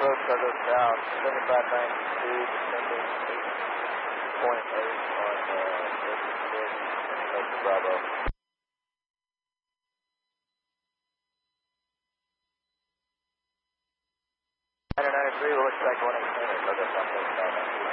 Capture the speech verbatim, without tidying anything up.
approach Cargo South, seventy-five ninety-two, descending eight point eight on uh, thirty-six, Lake Bravo. nine ninety-three, we'll expect one eight center, Cargo South,